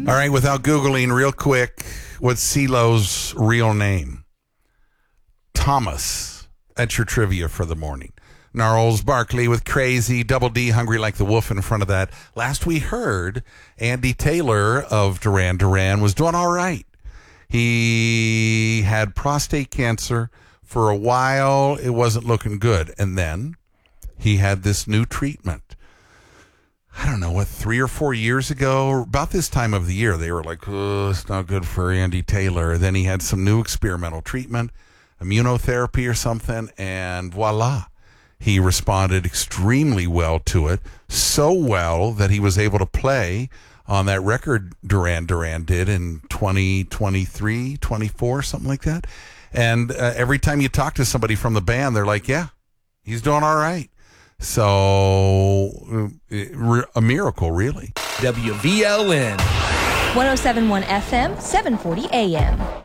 All right, without Googling real quick, what's CeeLo's real name? Thomas. That's your trivia for the morning. Gnarls Barkley with Crazy, Double D, Hungry Like the Wolf in front of that. Last we heard, Andy Taylor of Duran Duran was doing all right. He had prostate cancer for a while. It wasn't looking good. And then he had this new treatment. I don't know, 3 or 4 years ago, about this time of the year, they were like, oh, it's not good for Andy Taylor. Then he had some new experimental treatment, immunotherapy or something, and voila. He responded extremely well to it, so well that he was able to play on that record Duran Duran did in 2023, 24, something like that. And every time you talk to somebody from the band, they're like, yeah, he's doing all right. So, a miracle, really. WVLN. 107.1 FM, 740 AM.